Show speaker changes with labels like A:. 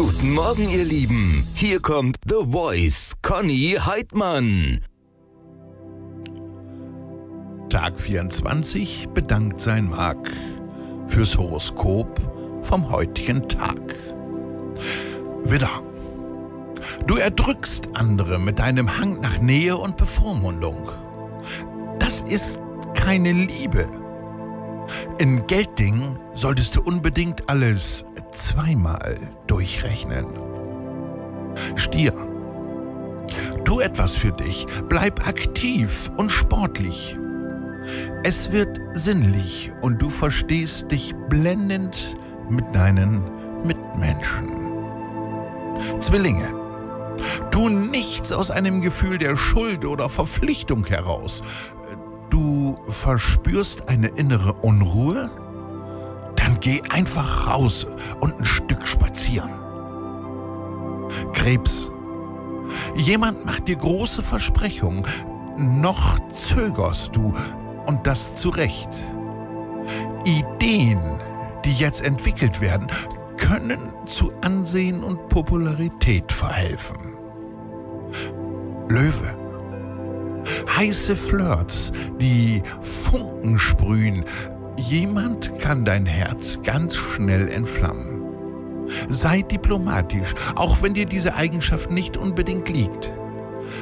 A: Guten Morgen, ihr Lieben. Hier kommt The Voice, Conny Heidmann.
B: Tag 24 bedankt sein mag fürs Horoskop vom heutigen Tag. Widder, du erdrückst andere mit deinem Hang nach Nähe und Bevormundung. Das ist keine Liebe. In Gelddingen solltest du unbedingt alles zweimal durchrechnen. Stier, tu etwas für dich, bleib aktiv und sportlich. Es wird sinnlich und du verstehst dich blendend mit deinen Mitmenschen. Zwillinge, tu nichts aus einem Gefühl der Schuld oder Verpflichtung heraus. Du verspürst eine innere Unruhe? Dann geh einfach raus und ein Stück spazieren. Krebs, jemand macht dir große Versprechungen, noch zögerst du und das zu Recht. Ideen, die jetzt entwickelt werden, können zu Ansehen und Popularität verhelfen. Löwe, heiße Flirts, die Funken sprühen. Jemand kann dein Herz ganz schnell entflammen. Sei diplomatisch, auch wenn dir diese Eigenschaft nicht unbedingt liegt.